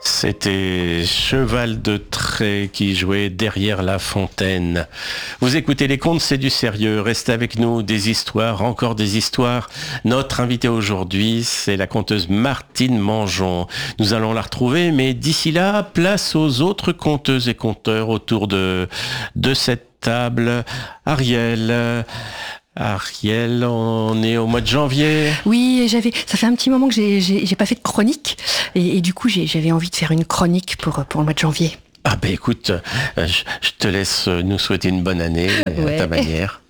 C'était Cheval de Trait qui jouait Derrière la fontaine. Vous écoutez Les Contes, c'est du sérieux. Restez avec nous, des histoires, encore des histoires. Notre invitée aujourd'hui, c'est la conteuse Martine Mangeon. Nous allons la retrouver, mais d'ici là, place aux autres conteuses et conteurs autour de cette table. Ariel, on est au mois de janvier. Oui, ça fait un petit moment que j'ai pas fait de chronique et du coup j'avais envie de faire une chronique pour le mois de janvier. Ah ben écoute, je te laisse nous souhaiter une bonne année à ta manière.